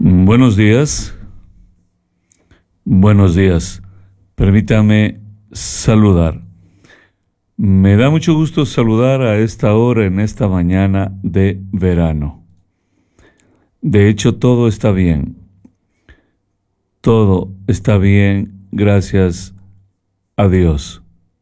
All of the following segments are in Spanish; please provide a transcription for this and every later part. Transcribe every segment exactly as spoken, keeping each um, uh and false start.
Buenos días, buenos días. Permítame saludar. Me da mucho gusto saludar a esta hora, en esta mañana de verano. De hecho, todo está bien. Todo está bien, gracias a Dios.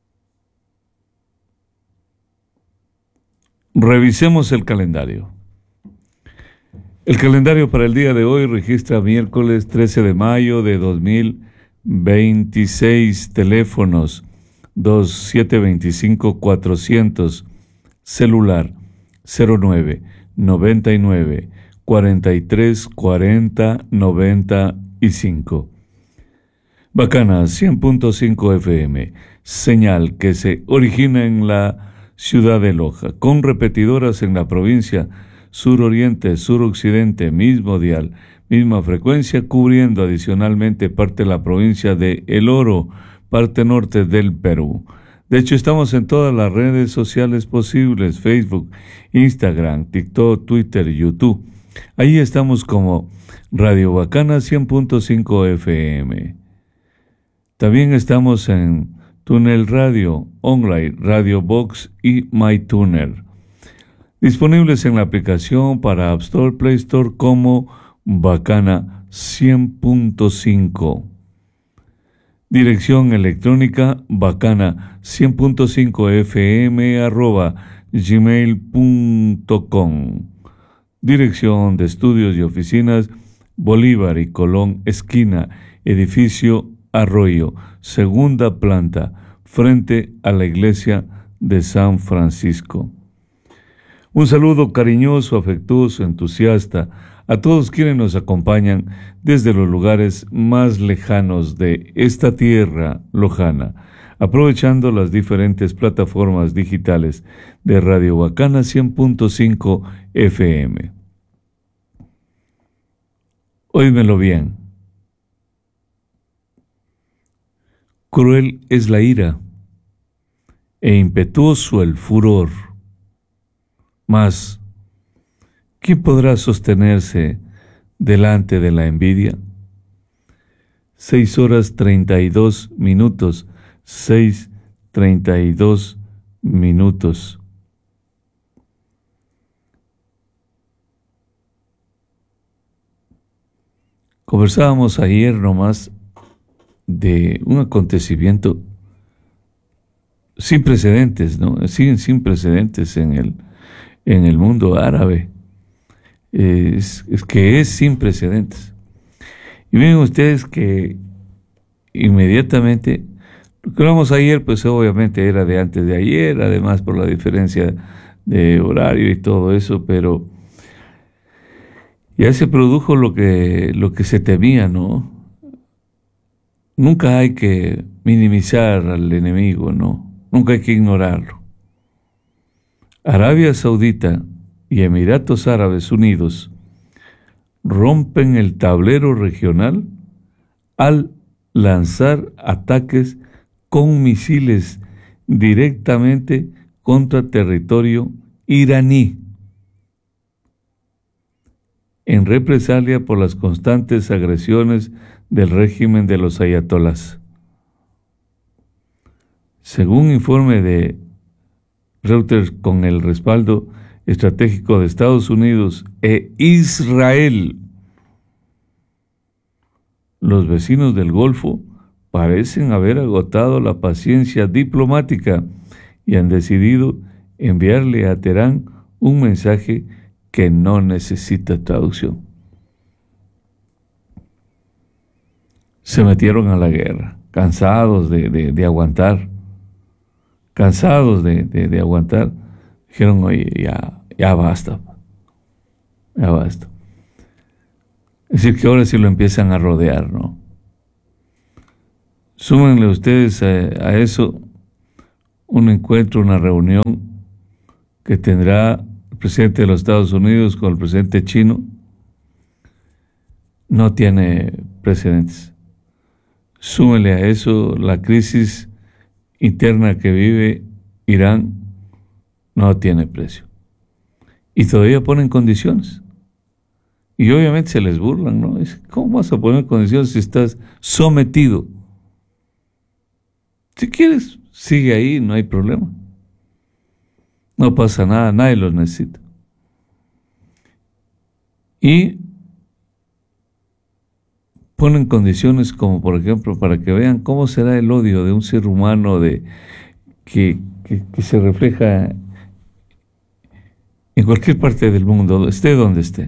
Revisemos el calendario. El calendario para el día de hoy registra miércoles trece de mayo de dos mil veintiséis, teléfonos dos siete dos cinco cuatrocientos, celular cero nueve noventa y nueve cuarenta y tres cuarenta noventa y cinco. Bacana cien punto cinco F M, señal que se origina en la ciudad de Loja, con repetidoras en la provincia suroriente, suroccidente, mismo dial, misma frecuencia, cubriendo adicionalmente parte de la provincia de El Oro, parte norte del Perú. De hecho, estamos en todas las redes sociales posibles: Facebook, Instagram, TikTok, Twitter, YouTube. Ahí estamos como Radio Bacana cien punto cinco F M. También estamos en Tunnel Radio, Online, Radio Box y MyTuner. Disponibles en la aplicación para App Store, Play Store como Bacana cien punto cinco. Dirección electrónica bacana cien punto cinco F M arroba gmail punto com. Dirección de estudios y oficinas Bolívar y Colón, esquina, edificio Arroyo, segunda planta, frente a la iglesia de San Francisco. Un saludo cariñoso, afectuoso, entusiasta a todos quienes nos acompañan desde los lugares más lejanos de esta tierra lojana, aprovechando las diferentes plataformas digitales de Radio Bacana cien punto cinco F M. Óímelo bien. Cruel es la ira e impetuoso el furor. Mas, ¿quién podrá sostenerse delante de la envidia? Seis horas treinta y dos minutos, seis treinta y dos minutos. Conversábamos ayer nomás de un acontecimiento sin precedentes, ¿no? Siguen sin precedentes en el en el mundo árabe, es, es que es sin precedentes. Y ven ustedes que inmediatamente, lo que hablamos ayer, pues obviamente era de antes de ayer, además por la diferencia de horario y todo eso, pero ya se produjo lo que, lo que se temía, ¿no? Nunca hay que minimizar al enemigo, ¿no? Nunca hay que ignorarlo. Arabia Saudita y Emiratos Árabes Unidos rompen el tablero regional al lanzar ataques con misiles directamente contra territorio iraní, en represalia por las constantes agresiones del régimen de los ayatolás. Según informe de Reuters, con el respaldo estratégico de Estados Unidos e Israel, los vecinos del Golfo parecen haber agotado la paciencia diplomática y han decidido enviarle a Teherán un mensaje que no necesita traducción. Se metieron a la guerra, cansados de, de, de aguantar. Cansados de, de, de aguantar, dijeron: oye, ya, ya basta, ya basta. Es decir, que ahora sí lo empiezan a rodear, ¿no? Súmenle ustedes a, a eso un encuentro, una reunión que tendrá el presidente de los Estados Unidos con el presidente chino. No tiene precedentes. Súmenle a eso la crisis interna que vive Irán, no tiene precio. Y todavía ponen condiciones. Y obviamente se les burlan, ¿no? Dice, ¿cómo vas a poner condiciones si estás sometido? Si quieres, sigue ahí, no hay problema. No pasa nada, nadie los necesita. Y ponen condiciones como, por ejemplo, para que vean cómo será el odio de un ser humano de, que, que, que se refleja en cualquier parte del mundo, esté donde esté.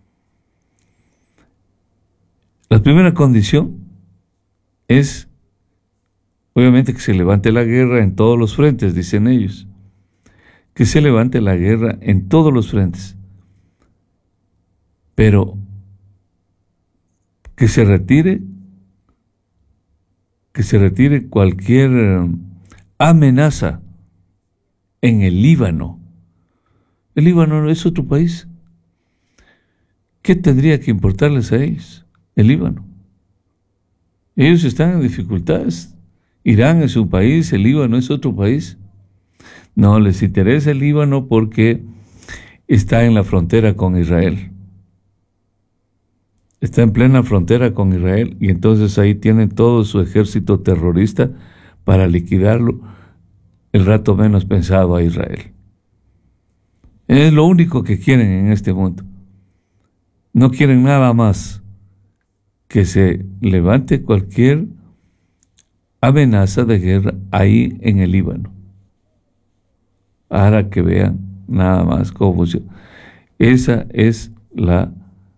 La primera condición es, obviamente, que se levante la guerra en todos los frentes, dicen ellos. Que se levante la guerra en todos los frentes. Pero que se retire, que se retire cualquier amenaza en el Líbano. El Líbano no es otro país. ¿Qué tendría que importarles a ellos? El Líbano. Ellos están en dificultades. Irán es un país, el Líbano es otro país. No les interesa el Líbano porque está en la frontera con Israel. Está en plena frontera con Israel y entonces ahí tienen todo su ejército terrorista para liquidarlo el rato menos pensado a Israel. Es lo único que quieren en este mundo. No quieren nada más que se levante cualquier amenaza de guerra ahí en el Líbano. Ahora que vean nada más cómo funciona. Esa es la,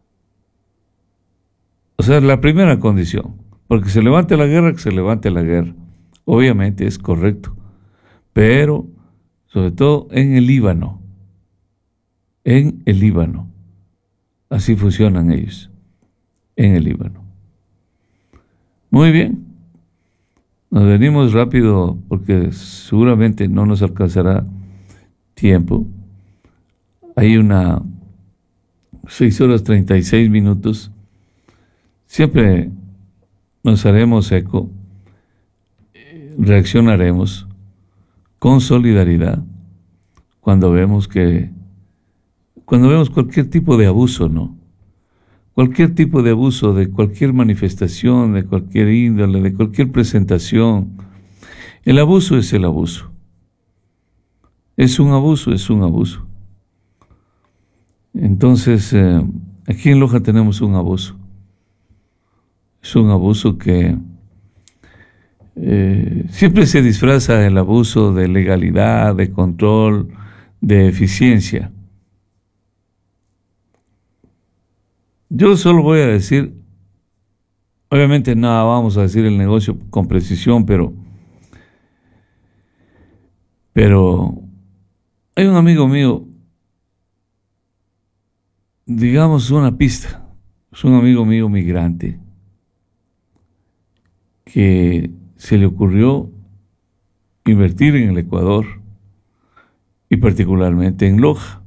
o sea, la primera condición. Porque se levante la guerra, que se levante la guerra. Obviamente es correcto. Pero, sobre todo en el Líbano. En el Líbano. Así funcionan ellos. En el Líbano. Muy bien. Nos venimos rápido porque seguramente no nos alcanzará tiempo. Hay una seis horas treinta y seis minutos. Siempre nos haremos eco, reaccionaremos con solidaridad cuando vemos que, cuando vemos cualquier tipo de abuso, ¿no? Cualquier tipo de abuso, de cualquier manifestación, de cualquier índole, de cualquier presentación. El abuso es el abuso. Es un abuso, es un abuso. Entonces, eh, aquí en Loja tenemos un abuso. Es un abuso que eh, siempre se disfraza el abuso de legalidad, de control, de eficiencia. Yo solo voy a decir, obviamente nada, vamos a decir el negocio con precisión, pero, pero hay un amigo mío, digamos una pista, es un amigo mío migrante, que se le ocurrió invertir en el Ecuador y particularmente en Loja.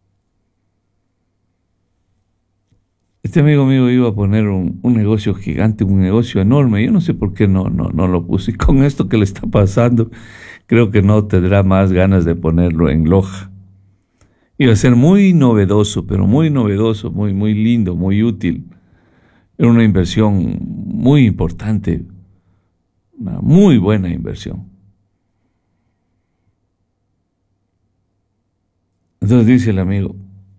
Este amigo mío iba a poner un, un negocio gigante, un negocio enorme. Yo no sé por qué no, no, no lo puse. Y con esto que le está pasando, creo que no tendrá más ganas de ponerlo en Loja. Iba a ser muy novedoso, pero muy novedoso, muy, muy lindo, muy útil. Era una inversión muy importante, una muy buena inversión. Entonces dice el amigo,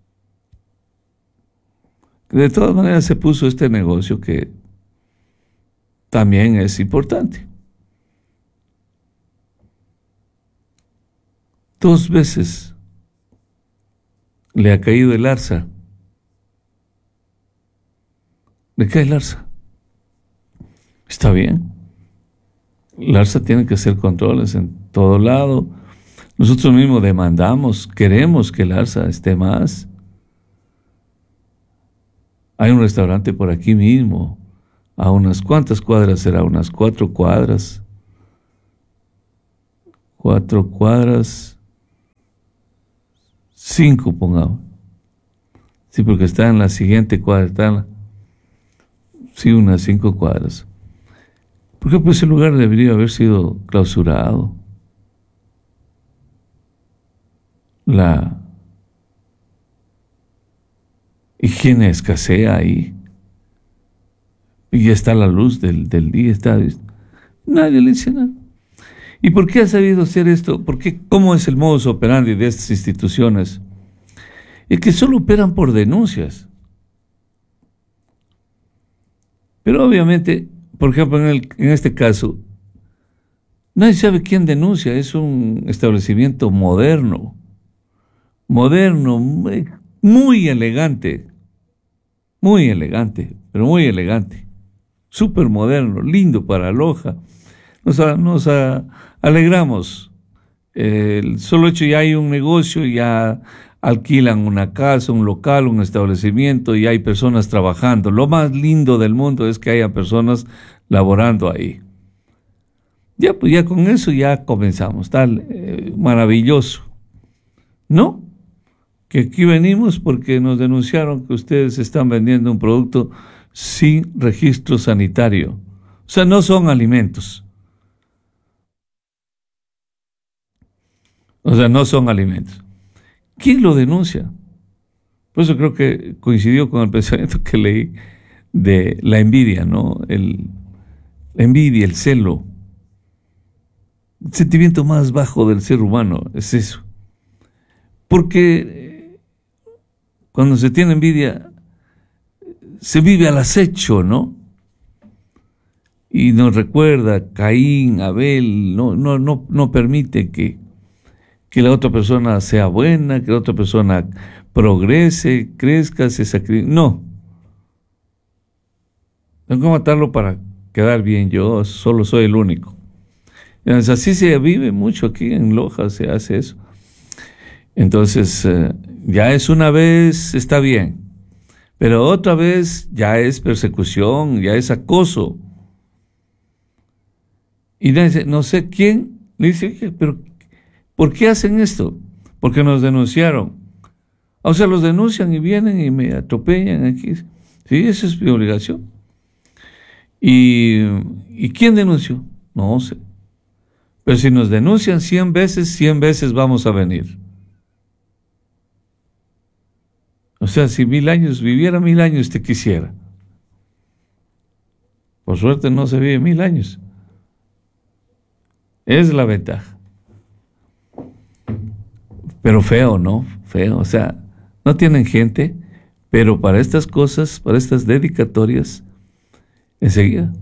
de todas maneras se puso este negocio que también es importante. Dos veces le ha caído el arsa. Le cae el arsa. Está bien. El arsa tiene que hacer controles en todo lado. Nosotros mismos demandamos, queremos que el arsa esté más. Hay un restaurante por aquí mismo, a unas cuantas cuadras, será unas cuatro cuadras. Cuatro cuadras, cinco pongamos. Sí, porque está en la siguiente cuadra, está en la, sí, unas cinco cuadras. Porque pues ese lugar debería haber sido clausurado. La higiene escasea ahí. Y ya está la luz del, del día, está, nadie le dice nada. ¿Y por qué ha sabido hacer esto? ¿Por qué? ¿Cómo es el modus operandi de estas instituciones? Es que solo operan por denuncias. Pero obviamente, por ejemplo, en, el, en este caso, nadie sabe quién denuncia. Es un establecimiento moderno, moderno, muy, muy elegante, muy elegante, pero muy elegante, súper moderno, lindo para Loja. Nos, nos a, alegramos. Eh, el solo hecho ya hay un negocio, ya alquilan una casa, un local, un establecimiento y hay personas trabajando. Lo más lindo del mundo es que haya personas laborando ahí. Ya, pues ya con eso ya comenzamos, tal, eh, maravilloso. ¿No? Que aquí venimos porque nos denunciaron que ustedes están vendiendo un producto sin registro sanitario. O sea, no son alimentos. O sea, no son alimentos. ¿Quién lo denuncia? Por eso creo que coincidió con el pensamiento que leí de la envidia, ¿no? El, la envidia, el celo. El sentimiento más bajo del ser humano es eso. Porque cuando se tiene envidia, se vive al acecho, ¿no? Y nos recuerda Caín, Abel, no, no, no, no permite que, que la otra persona sea buena, que la otra persona progrese, crezca, se sacrifique. No. Tengo que matarlo para quedar bien, yo solo soy el único. Entonces, así se vive mucho aquí en Loja, se hace eso. Entonces, eh, ya es una vez, está bien, pero otra vez ya es persecución, ya es acoso. Y dice, no sé quién, le dice, pero ¿por qué hacen esto? Porque nos denunciaron. O sea, los denuncian y vienen y me atropellan aquí. Sí, esa es mi obligación. ¿Y, ¿y quién denunció? No sé. Pero si nos denuncian cien veces, cien veces vamos a venir. O sea, si mil años, viviera mil años, te quisiera. Por suerte no se vive mil años. Es la ventaja. Pero feo, ¿no? Feo. O sea, no tienen gente, pero para estas cosas, para estas dedicatorias, enseguida.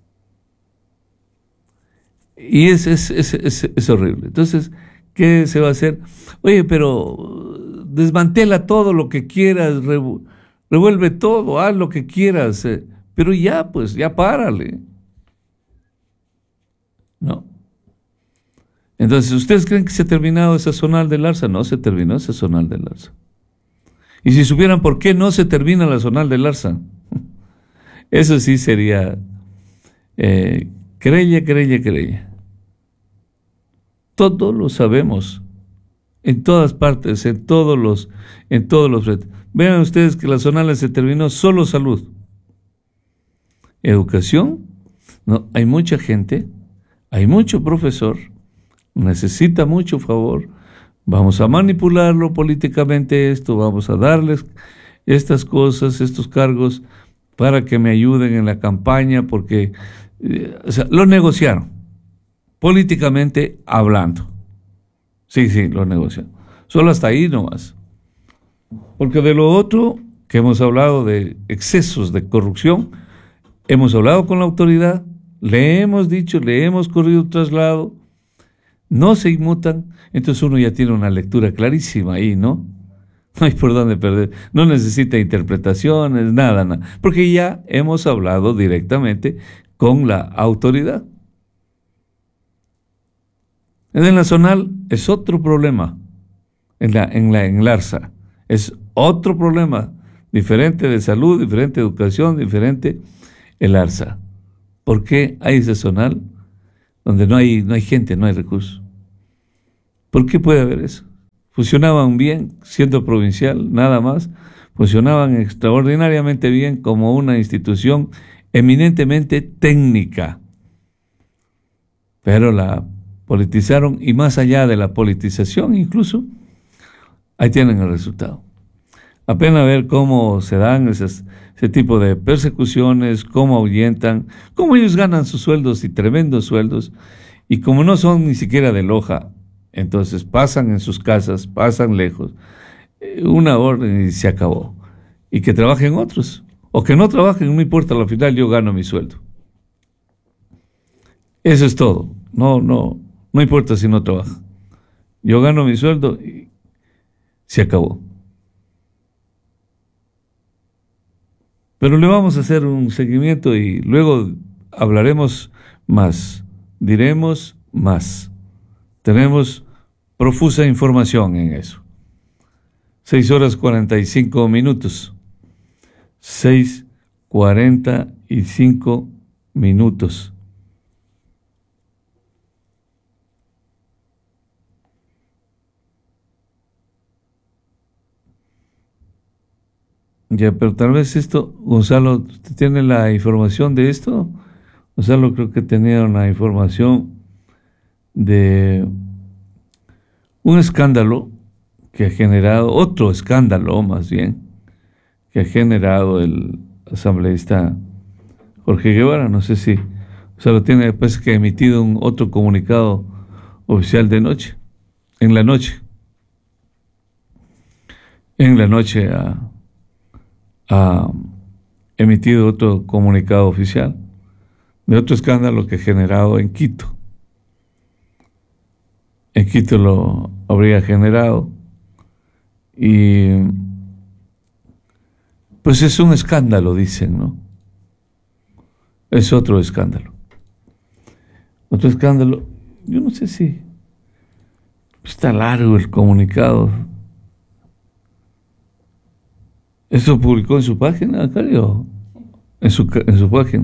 Y es, es, es, es, es horrible. Entonces, ¿qué se va a hacer? Oye, pero desmantela todo lo que quieras, revu revuelve todo, haz lo que quieras, eh, pero ya, pues, ya párale. No. Entonces, ¿ustedes creen que se ha terminado esa zonal del Arza? No se terminó esa zonal del Arza. Y si supieran por qué no se termina la zonal del Arza, eso sí sería eh, querella, querella, querella. Todos lo sabemos, en todas partes, en todos los, en todos los frentes. Vean ustedes que la zonal se terminó solo salud. Educación, no, hay mucha gente, hay mucho profesor, necesita mucho favor, vamos a manipularlo políticamente esto, vamos a darles estas cosas, estos cargos para que me ayuden en la campaña, porque eh, o sea, lo negociaron, políticamente hablando. Sí, sí, lo negociaron. Solo hasta ahí nomás. Porque de lo otro, que hemos hablado de excesos de corrupción, hemos hablado con la autoridad, le hemos dicho, le hemos corrido un traslado, no se inmutan, entonces uno ya tiene una lectura clarísima ahí, ¿no? No hay por dónde perder, no necesita interpretaciones, nada, nada, porque ya hemos hablado directamente con la autoridad. En la zonal es otro problema, en la, en la, en la Arza, es otro problema, diferente de salud, diferente de educación, diferente el Arza. ¿Por qué hay esa zonal donde no hay, no hay gente, no hay recursos? ¿Por qué puede haber eso? Funcionaban bien siendo provincial, nada más. Funcionaban extraordinariamente bien como una institución eminentemente técnica. Pero la politizaron y más allá de la politización incluso, ahí tienen el resultado. Apena ver cómo se dan esas, ese tipo de persecuciones, cómo ahuyentan, cómo ellos ganan sus sueldos y tremendos sueldos, y como no son ni siquiera de Loja, entonces pasan en sus casas, pasan lejos, eh, una orden y se acabó. Y que trabajen otros, o que no trabajen, no importa, al final yo gano mi sueldo. Eso es todo. No, no, no importa si no trabaja. Yo gano mi sueldo y se acabó. Pero le vamos a hacer un seguimiento y luego hablaremos más, diremos más. Tenemos profusa información en eso. Seis horas cuarenta y cinco minutos. Seis cuarenta y cinco minutos. Ya, pero tal vez esto, Gonzalo, ¿usted tiene la información de esto? Gonzalo creo que tenía una información de un escándalo que ha generado, otro escándalo más bien, que ha generado el asambleísta Jorge Guevara. No sé si Gonzalo tiene después que ha emitido un otro comunicado oficial de noche, en la noche, en la noche a ha emitido otro comunicado oficial de otro escándalo que ha generado en Quito. En Quito lo habría generado y pues es un escándalo, dicen, ¿no? Es otro escándalo. Otro escándalo, yo no sé si está largo el comunicado. ¿Eso publicó en su página, Cario? En su, en su página.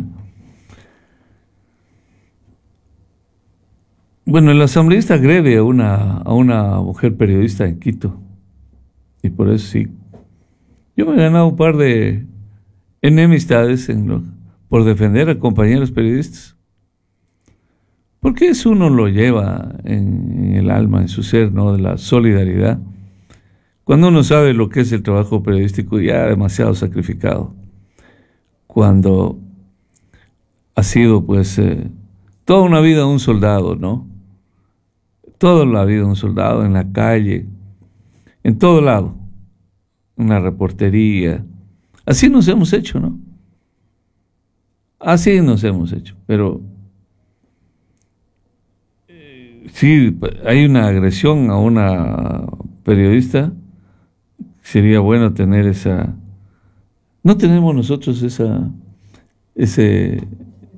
Bueno, el asambleísta agrede a una, a una mujer periodista en Quito. Y por eso sí. Yo me he ganado un par de enemistades en lo, por defender a compañeros periodistas. Porque eso uno lo lleva en, en el alma, en su ser, ¿no? De la solidaridad. Cuando uno sabe lo que es el trabajo periodístico ya demasiado sacrificado, cuando ha sido pues eh, toda una vida un soldado, ¿no? Toda la vida un soldado en la calle, en todo lado, en la reportería. Así nos hemos hecho, ¿no? Así nos hemos hecho, pero eh, sí, hay una agresión a una periodista. Sería bueno tener esa. No tenemos nosotros esa, ese,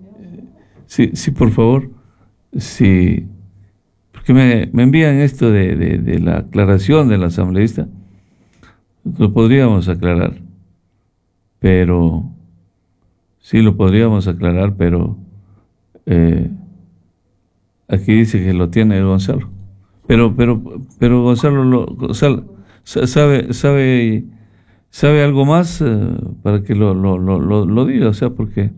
sí, sí, por favor, sí, porque me, me envían esto de, de, de la aclaración del asambleísta, lo podríamos aclarar, pero, sí lo podríamos aclarar, pero eh, aquí dice que lo tiene Gonzalo, pero, pero, pero Gonzalo, lo, Gonzalo sabe, sabe, sabe algo más eh, para que lo, lo, lo, lo, lo diga, o sea, porque,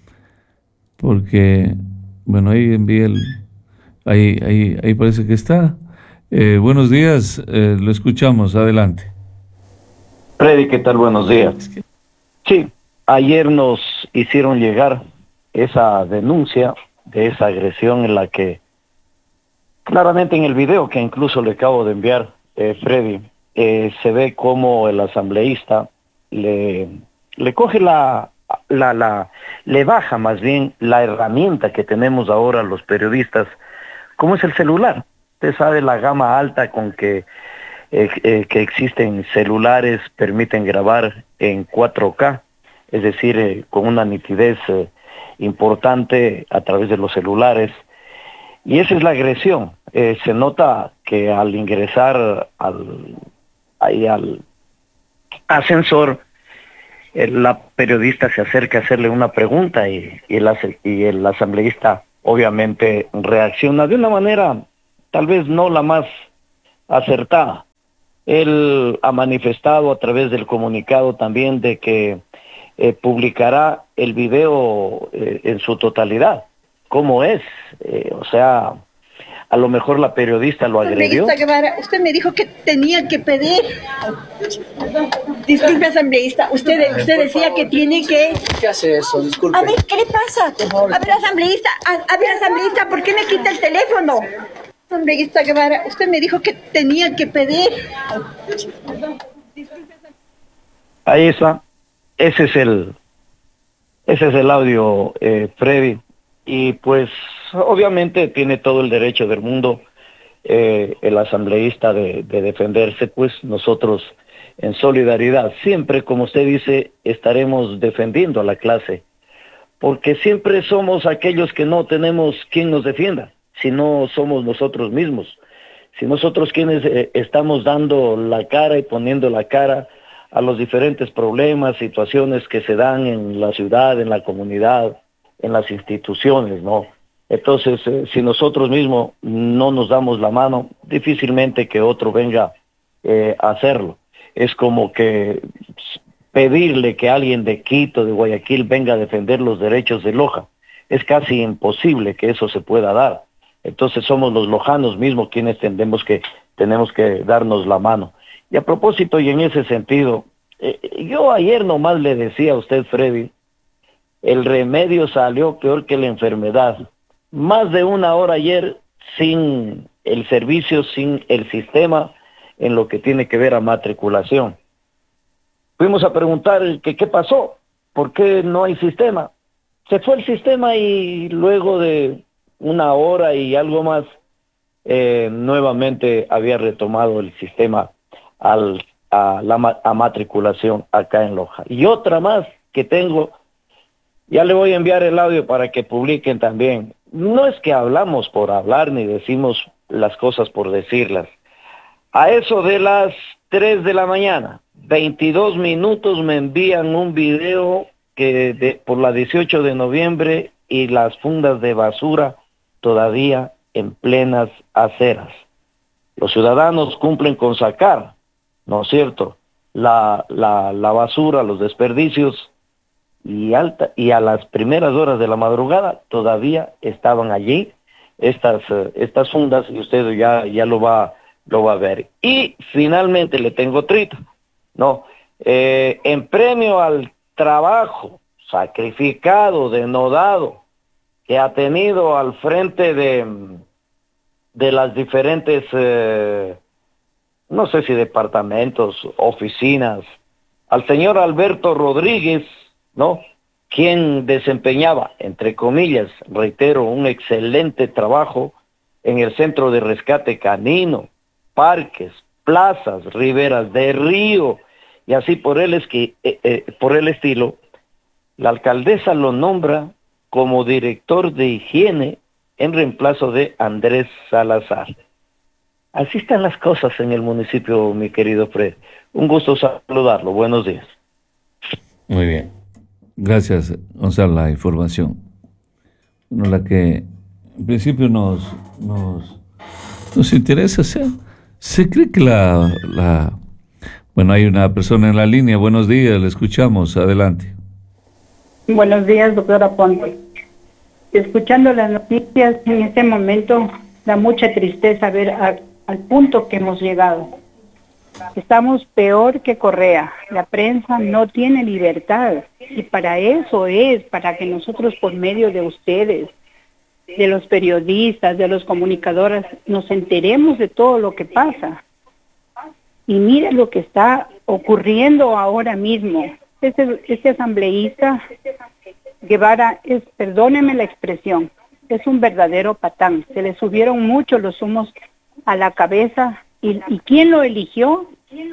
porque, bueno, ahí envía el, ahí, ahí, ahí parece que está. Eh, buenos días, eh, lo escuchamos, adelante. Freddy, ¿qué tal? Buenos días. Sí, ayer nos hicieron llegar esa denuncia de esa agresión en la que, claramente en el video que incluso le acabo de enviar, eh, Freddy, eh, se ve como el asambleísta le, le coge la, la, la, le baja más bien la herramienta que tenemos ahora los periodistas, como es el celular. Usted sabe la gama alta con que, eh, eh, que existen celulares, permiten grabar en cuatro K, es decir, eh, con una nitidez eh, importante a través de los celulares. Y esa es la agresión. Eh, se nota que al ingresar al, ahí al ascensor, eh, la periodista se acerca a hacerle una pregunta y, y, el, y el asambleísta obviamente reacciona de una manera tal vez no la más acertada. Él ha manifestado a través del comunicado también de que eh, publicará el video eh, en su totalidad. ¿Cómo es? Eh, o sea, A lo mejor la periodista lo agredió. Asambleísta Guevara, usted me dijo que tenía que pedir. Disculpe, asambleísta, usted, usted decía que tiene que... ¿Qué hace eso? Disculpe. A ver, ¿qué le pasa? A ver, asambleísta, a, a ver, asambleísta, ¿por qué me quita el teléfono? Asambleísta Guevara, usted me dijo que tenía que pedir. Ahí está. Ese es el, ese es el audio, eh, Freddy. Y pues obviamente tiene todo el derecho del mundo eh, el asambleísta de, de defenderse, pues nosotros en solidaridad siempre, como usted dice, estaremos defendiendo a la clase, porque siempre somos aquellos que no tenemos quien nos defienda, si no somos nosotros mismos, si nosotros quienes eh, estamos dando la cara y poniendo la cara a los diferentes problemas, situaciones que se dan en la ciudad, en la comunidad, en las instituciones, ¿no? Entonces, eh, si nosotros mismos no nos damos la mano, difícilmente que otro venga eh, a hacerlo. Es como que pedirle que alguien de Quito, de Guayaquil, venga a defender los derechos de Loja. Es casi imposible que eso se pueda dar. Entonces somos los lojanos mismos quienes tendemos que, tenemos que darnos la mano. Y a propósito, y en ese sentido, eh, yo ayer nomás le decía a usted, Freddy, el remedio salió peor que la enfermedad. Más de una hora ayer sin el servicio, sin el sistema en lo que tiene que ver a matriculación. Fuimos a preguntar que qué pasó, por qué no hay sistema. Se fue el sistema y luego de una hora y algo más, eh, nuevamente había retomado el sistema al, a la a matriculación acá en Loja. Y otra más que tengo. Ya le voy a enviar el audio para que publiquen también. No es que hablamos por hablar ni decimos las cosas por decirlas. A eso de las tres de la mañana, veintidós minutos, me envían un video que de, por la dieciocho de noviembre y las fundas de basura todavía en plenas aceras. Los ciudadanos cumplen con sacar, ¿no es cierto?, la, la, la basura, los desperdicios, y alta y a las primeras horas de la madrugada todavía estaban allí estas uh, estas fundas, y usted ya ya lo va lo va a ver. Y finalmente le tengo trito, no eh, en premio al trabajo sacrificado, denodado que ha tenido al frente de de las diferentes eh, no sé si departamentos, oficinas, al señor Alberto Rodríguez, ¿no?, quien desempeñaba, entre comillas, reitero, un excelente trabajo en el Centro de Rescate Canino, parques, plazas, riberas de río, y así por el, esqui, eh, eh, por el estilo. La alcaldesa lo nombra como director de higiene en reemplazo de Andrés Salazar. Así están las cosas en el municipio, mi querido Fred. Un gusto saludarlo. Buenos días. Muy bien. Gracias, Gonzalo, la información. Bueno, la que en principio nos, nos, nos interesa, o sea, se cree que la, la... Bueno, hay una persona en la línea. Buenos días, le escuchamos. Adelante. Buenos días, doctora Ponte. Escuchando las noticias en este momento, da mucha tristeza ver a, al punto que hemos llegado. Estamos peor que Correa. La prensa no tiene libertad, y para eso es, para que nosotros por medio de ustedes, de los periodistas, de los comunicadores, nos enteremos de todo lo que pasa. Y mire lo que está ocurriendo ahora mismo. Este, este asambleísta Guevara es, perdóneme la expresión, es un verdadero patán. Se le subieron mucho los humos a la cabeza. ¿Y, y quién lo eligió?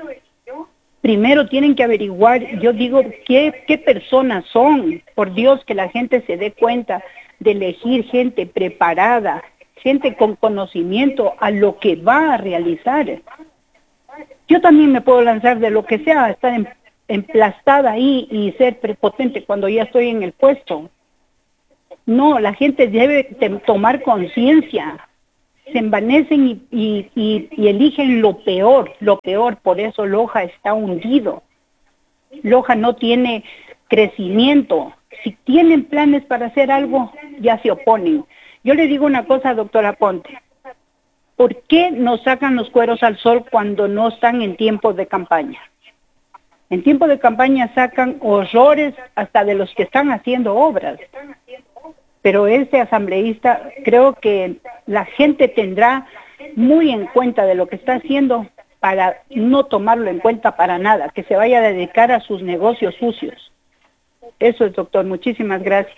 Primero tienen que averiguar, yo digo, ¿qué, qué personas son? Por Dios, que la gente se dé cuenta de elegir gente preparada, gente con conocimiento a lo que va a realizar. Yo también me puedo lanzar de lo que sea, estar en, emplastada ahí y ser prepotente cuando ya estoy en el puesto. No, la gente debe te, tomar conciencia. Se envanecen y, y, y, y eligen lo peor, lo peor. Por eso Loja está hundido. Loja no tiene crecimiento. Si tienen planes para hacer algo, ya se oponen. Yo le digo una cosa, doctora Ponte. ¿por qué nos sacan los cueros al sol cuando no están en tiempo de campaña? En tiempo de campaña sacan horrores hasta de los que están haciendo obras. Pero este asambleísta, creo que la gente tendrá muy en cuenta de lo que está haciendo para no tomarlo en cuenta para nada, que se vaya a dedicar a sus negocios sucios. Eso es, doctor. Muchísimas gracias.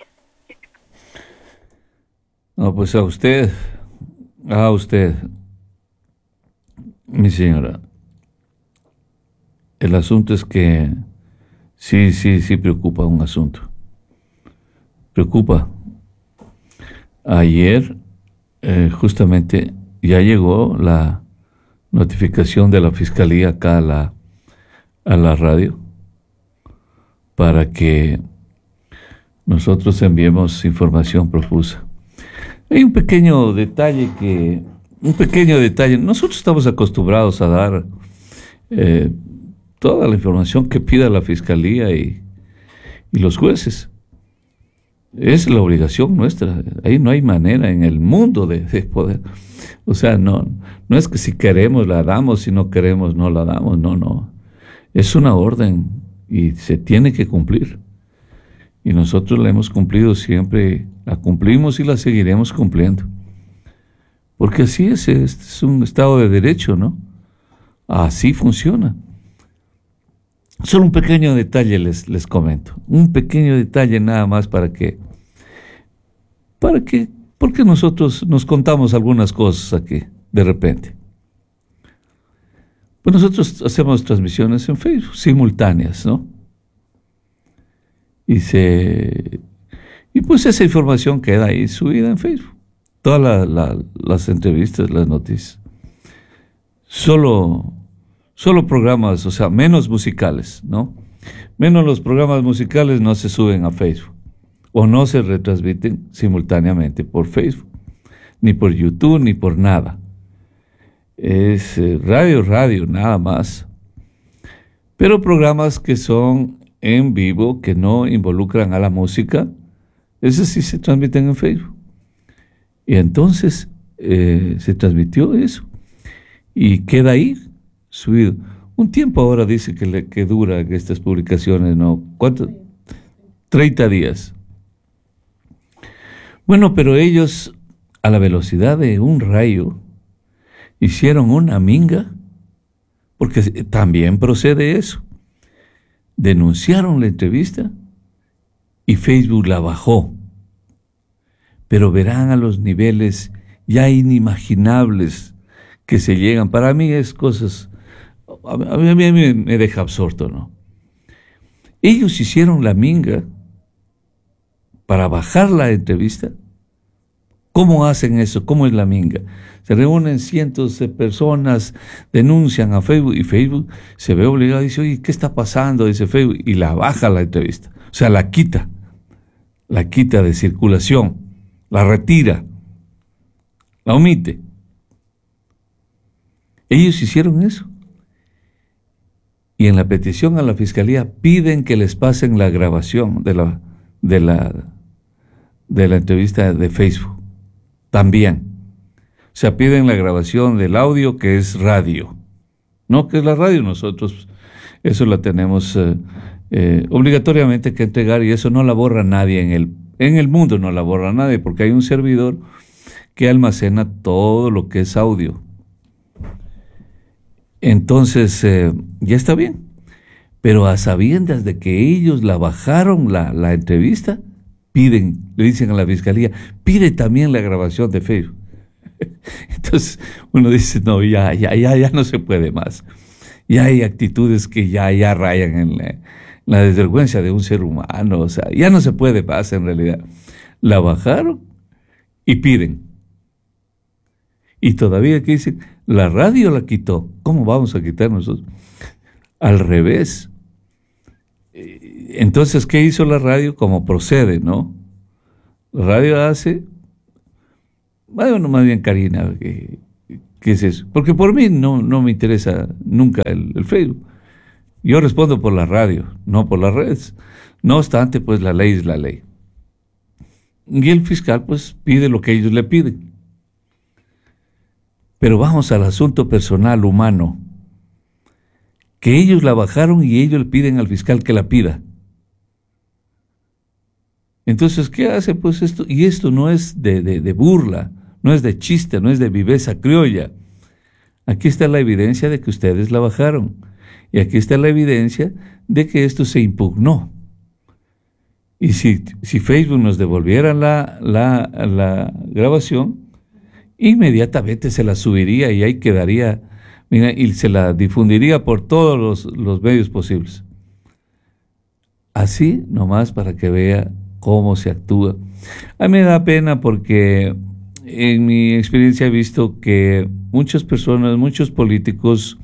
No, pues a usted, a usted, mi señora. El asunto es que sí, sí, sí preocupa un asunto. Preocupa. Ayer, eh, justamente, ya llegó la notificación de la Fiscalía acá a la, a la radio para que nosotros enviemos información profusa. Hay un pequeño detalle que, un pequeño detalle, nosotros estamos acostumbrados a dar eh, toda la información que pida la Fiscalía y, y los jueces. Es la obligación nuestra. Ahí no hay manera en el mundo de, de poder. O sea, no, no es que si queremos la damos, si no queremos no la damos. No, no. Es una orden y se tiene que cumplir. Y nosotros la hemos cumplido siempre, la cumplimos y la seguiremos cumpliendo. Porque así es, este es un Estado de Derecho, ¿no? Así funciona. Solo un pequeño detalle les, les comento, un pequeño detalle nada más para que, para que, porque nosotros nos contamos algunas cosas aquí, de repente. Pues nosotros hacemos transmisiones en Facebook, simultáneas, ¿no? Y se, y pues esa información queda ahí subida en Facebook. Todas la, la, las entrevistas, las noticias. Solo... Solo programas, o sea, menos musicales, ¿no? Menos los programas musicales no se suben a Facebook o no se retransmiten simultáneamente por Facebook, ni por YouTube, ni por nada. Es eh, radio, radio, nada más. Pero programas que son en vivo, que no involucran a la música, esos sí se transmiten en Facebook. Y entonces eh, se transmitió eso y queda ahí subido. Un tiempo ahora dice que, le, que dura estas publicaciones, ¿no? ¿Cuánto? treinta días. Bueno, pero ellos, a la velocidad de un rayo, hicieron una minga, porque también procede eso. Denunciaron la entrevista y Facebook la bajó. Pero verán a los niveles ya inimaginables que se llegan. Para mí es cosas... A mí, a mí me, me deja absorto, ¿no? Ellos hicieron la minga para bajar la entrevista. ¿Cómo hacen eso? ¿Cómo es la minga? Se reúnen cientos de personas, denuncian a Facebook y Facebook se ve obligado y dice, oye, ¿qué está pasando? Dice Facebook y la baja la entrevista. O sea, la quita, la quita de circulación, la retira, la omite. Ellos hicieron eso. Y en la petición a la Fiscalía piden que les pasen la grabación de la, de la, de la entrevista de Facebook. También. O sea, piden la grabación del audio que es radio. No que es la radio, nosotros eso la tenemos eh, eh, obligatoriamente que entregar y eso no la borra nadie en el, en el mundo, no la borra nadie porque hay un servidor que almacena todo lo que es audio. Entonces, eh, ya está bien, pero a sabiendas de que ellos la bajaron la, la entrevista, piden, le dicen a la Fiscalía, pide también la grabación de Facebook. Entonces, uno dice, no, ya, ya, ya, ya no se puede más. Ya hay actitudes que ya, ya rayan en la, la desvergüenza de un ser humano, o sea, ya no se puede más en realidad. La bajaron y piden. Y todavía que dicen, la radio la quitó. ¿Cómo vamos a quitar nosotros? Al revés. Entonces, ¿qué hizo la radio? Como procede, ¿no? La radio hace... Bueno, más bien Karina, ¿qué, qué es eso? Porque por mí no, no me interesa nunca el, el Facebook. Yo respondo por la radio, no por las redes. No obstante, pues la ley es la ley. Y el fiscal, pues, pide lo que ellos le piden. Pero vamos al asunto personal, humano. Que ellos la bajaron y ellos le piden al fiscal que la pida. Entonces, ¿qué hace? Pues esto, y esto no es de, de, de burla, no es de chiste, no es de viveza criolla. Aquí está la evidencia de que ustedes la bajaron. Y aquí está la evidencia de que esto se impugnó. Y si, si Facebook nos devolviera la, la, la grabación, inmediatamente se la subiría y ahí quedaría, mira, y se la difundiría por todos los, los medios posibles. Así nomás para que vea cómo se actúa. A mí me da pena porque en mi experiencia he visto que muchas personas, muchos políticos,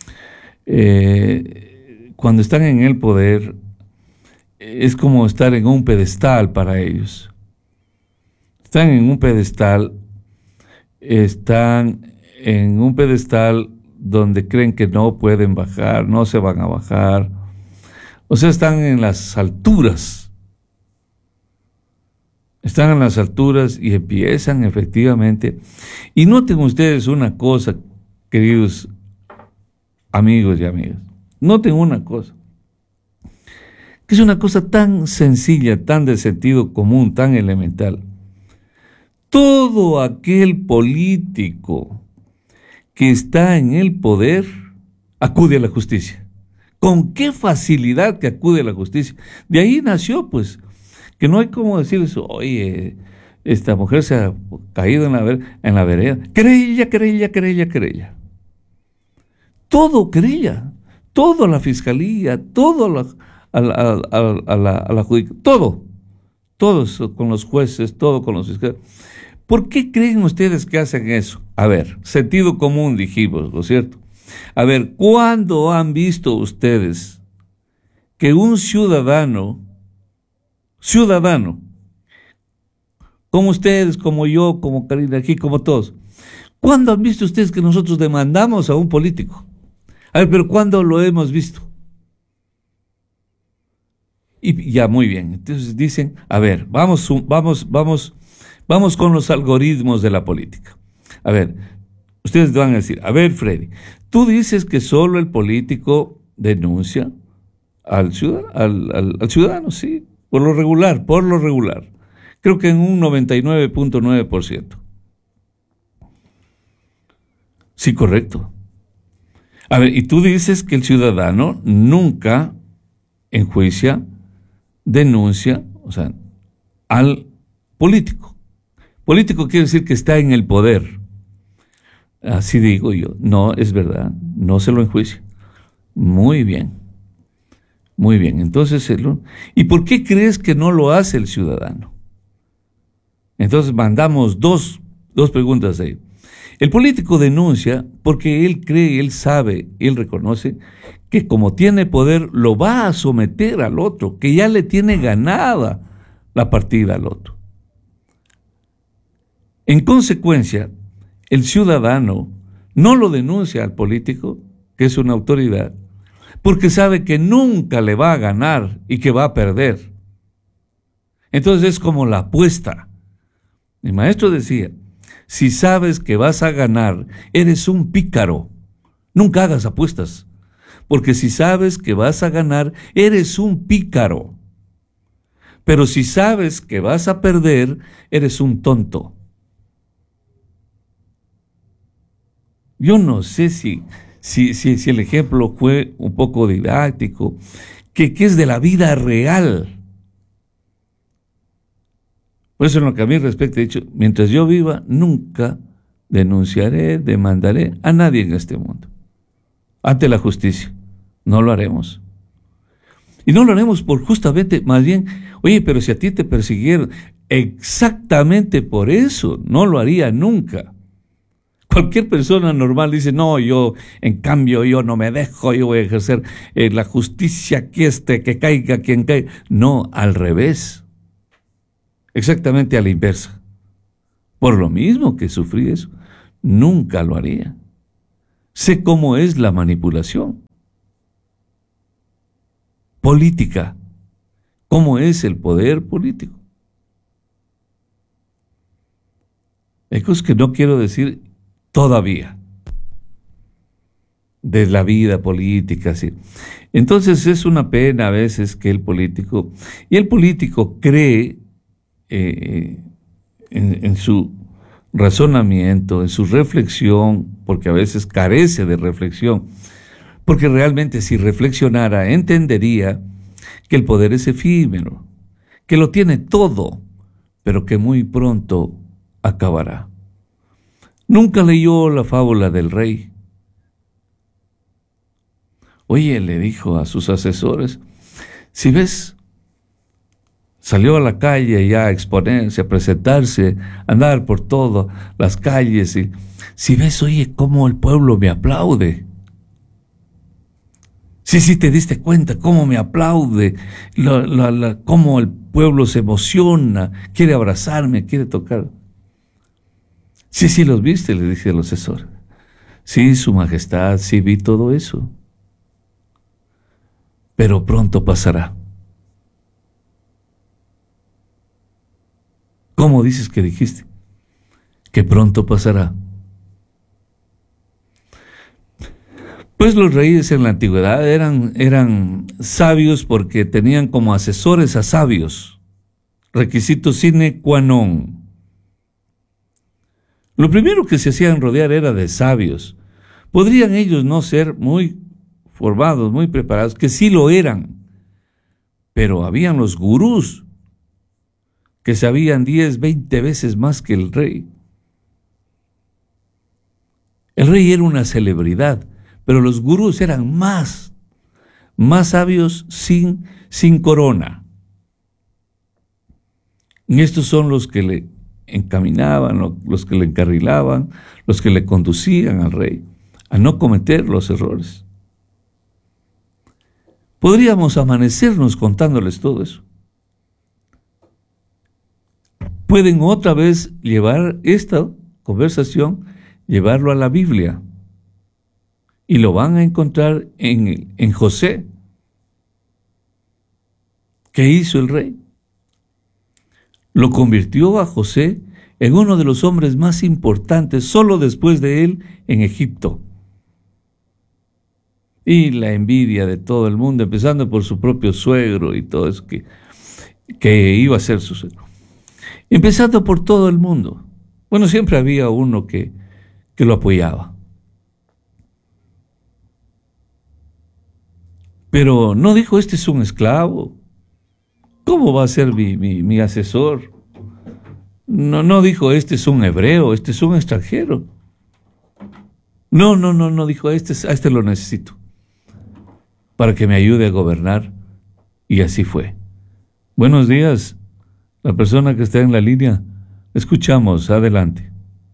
eh, cuando están en el poder, es como estar en un pedestal para ellos. Están en un pedestal, están en un pedestal donde creen que no pueden bajar, no se van a bajar. O sea, están en las alturas. Están en las alturas y empiezan efectivamente. Y noten ustedes una cosa, queridos amigos y amigas. Noten una cosa. Que es una cosa tan sencilla, tan de sentido común, tan elemental. Todo aquel político que está en el poder acude a la justicia. ¿Con qué facilidad que acude a la justicia? De ahí nació, pues, que no hay como decir eso, oye, esta mujer se ha caído en la, ver, en la vereda. Querella, querella, querella, querella. Todo querella, todo la fiscalía, todo la, a, la, a, la, a, la, a la judicatura, todo, todo eso con los jueces, todo con los fiscales. ¿Por qué creen ustedes que hacen eso? A ver, sentido común dijimos, ¿no es cierto? A ver, ¿cuándo han visto ustedes que un ciudadano, ciudadano, como ustedes, como yo, como Karina aquí, como todos, ¿cuándo han visto ustedes que nosotros demandamos a un político? A ver, pero ¿cuándo lo hemos visto? Y ya, muy bien, entonces dicen, a ver, vamos, vamos, vamos, vamos con los algoritmos de la política. A ver, ustedes van a decir, a ver, Freddy, tú dices que solo el político denuncia al ciudadano, al, al, al ciudadano, sí, por lo regular, por lo regular. Creo que en un noventa y nueve punto nueve por ciento. Sí, correcto. A ver, y tú dices que el ciudadano nunca enjuicia, denuncia, o sea, al político. Político quiere decir que está en el poder. Así digo yo. No, es verdad, no se lo enjuicia. Muy bien. Muy bien, entonces, ¿y por qué crees que no lo hace el ciudadano? Entonces mandamos dos, dos preguntas ahí. El político denuncia porque él cree, él sabe, él reconoce que como tiene poder lo va a someter al otro, que ya le tiene ganada la partida al otro. En consecuencia, el ciudadano no lo denuncia al político, que es una autoridad, porque sabe que nunca le va a ganar y que va a perder. Entonces es como la apuesta. Mi maestro decía, si sabes que vas a ganar, eres un pícaro. Nunca hagas apuestas, porque si sabes que vas a ganar, eres un pícaro. Pero si sabes que vas a perder, eres un tonto. Yo no sé si, si, si, si el ejemplo fue un poco didáctico, que, que es de la vida real. Por eso en lo que a mí respecta he dicho, mientras yo viva, nunca denunciaré, demandaré a nadie en este mundo. Ante la justicia. No lo haremos. Y no lo haremos por justamente, más bien, oye, pero si a ti te persiguieron, exactamente por eso no lo haría nunca. Cualquier persona normal dice, no, yo, en cambio, yo no me dejo, yo voy a ejercer eh, la justicia que este, que caiga quien caiga. No, al revés. Exactamente a la inversa. Por lo mismo que sufrí eso, nunca lo haría. Sé cómo es la manipulación política, cómo es el poder político. Hay cosas que no quiero decir todavía. de la vida política, ¿sí? Entonces es una pena a veces que el político, y el político cree eh, en, en su razonamiento, en su reflexión, porque a veces carece de reflexión, porque realmente si reflexionara entendería que el poder es efímero, que lo tiene todo, pero que muy pronto acabará. Nunca leyó la fábula del rey. Oye, le dijo a sus asesores, si ves, salió a la calle ya a exponerse, a presentarse, a andar por todas las calles, y si ves, oye, cómo el pueblo me aplaude. Sí, sí, te diste cuenta cómo me aplaude, la, la, la, cómo el pueblo se emociona, quiere abrazarme, quiere tocar. Sí, sí, los viste, le dije al asesor. Sí, su majestad, sí vi todo eso. Pero pronto pasará. ¿Cómo dices que dijiste? Que pronto pasará. Pues los reyes en la antigüedad eran, eran sabios porque tenían como asesores a sabios. Requisito sine qua non. Lo primero que se hacían rodear era de sabios. Podrían ellos no ser muy formados, muy preparados, que sí lo eran, pero habían los gurús que sabían diez, veinte veces más que el rey. El rey era una celebridad, pero los gurús eran más, más sabios sin, sin corona. Y estos son los que le encaminaban, los que le encarrilaban, los que le conducían al rey a no cometer los errores. Podríamos amanecernos contándoles todo eso. Pueden otra vez llevar esta conversación, llevarlo a la Biblia, y lo van a encontrar en, en José. ¿Qué hizo el rey? Lo convirtió a José en uno de los hombres más importantes, solo después de él, en Egipto. Y la envidia de todo el mundo, empezando por su propio suegro y todo eso que, que iba a ser su suegro. Empezando por todo el mundo. Bueno, siempre había uno que, que lo apoyaba. Pero no dijo, este es un esclavo. ¿Cómo va a ser mi, mi, mi asesor? No, no dijo, este es un hebreo, este es un extranjero. No, no, no, no dijo, este, a este lo necesito para que me ayude a gobernar. Y así fue. Buenos días, la persona que está en la línea. Escuchamos, adelante.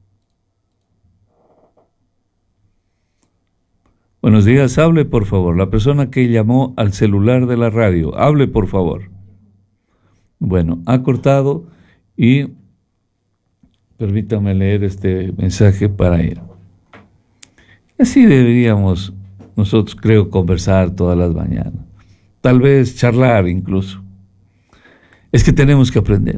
Buenos días, hable por favor. La persona que llamó al celular de la radio, hable por favor. Bueno, ha cortado y permítame leer este mensaje para ir. Así deberíamos nosotros, creo, conversar todas las mañanas. Tal vez charlar incluso. Es que tenemos que aprender.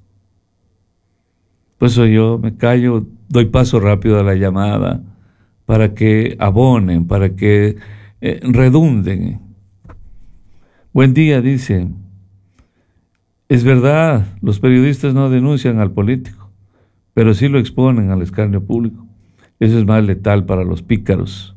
Por eso yo me callo, doy paso rápido a la llamada para que abonen, para que eh, redunden. Buen día, dice. Es verdad, los periodistas no denuncian al político, pero sí lo exponen al escarnio público. Eso es más letal para los pícaros.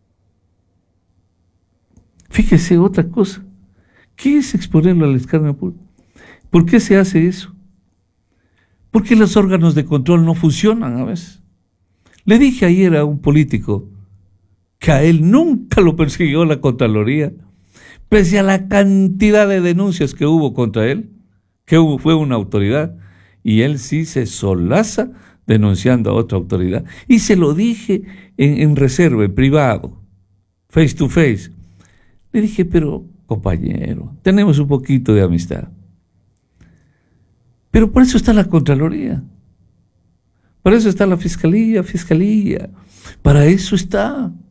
Fíjese otra cosa. ¿Qué es exponerlo al escarnio público? ¿Por qué se hace eso? Porque los órganos de control no funcionan a veces. Le dije ayer a un político que a él nunca lo persiguió la Contraloría, pese a la cantidad de denuncias que hubo contra él, que hubo, fue una autoridad, y él sí se solaza denunciando a otra autoridad. Y se lo dije en, en reserva, en privado, face to face. Le dije, pero compañero, tenemos un poquito de amistad. Pero por eso está la Contraloría. Para eso está la Fiscalía, Fiscalía. Para eso está.